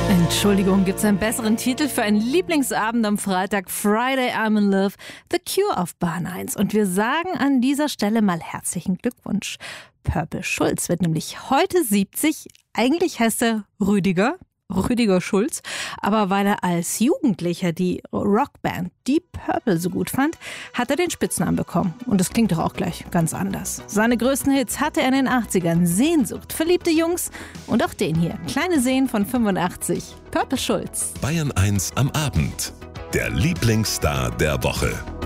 Entschuldigung, gibt's einen besseren Titel für einen Lieblingsabend am Freitag? Friday I'm in Love, The Cure auf Bahn 1. Und wir sagen an dieser Stelle mal herzlichen Glückwunsch. Purple Schulz wird nämlich heute 70. Eigentlich heißt er Rüdiger Schulz, aber weil er als Jugendlicher die Rockband Deep Purple so gut fand, hat er den Spitznamen bekommen. Und das klingt doch auch gleich ganz anders. Seine größten Hits hatte er in den 80ern. Sehnsucht, verliebte Jungs und auch den hier. Kleine Seen von 85. Purple Schulz. Bayern 1 am Abend. Der Lieblingsstar der Woche.